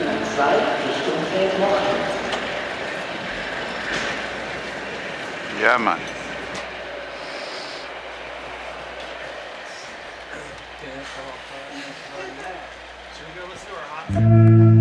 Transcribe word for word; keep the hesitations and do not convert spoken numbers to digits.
zwei Richtung Feldmochen. Ja, Mann. Should we go listen to our hot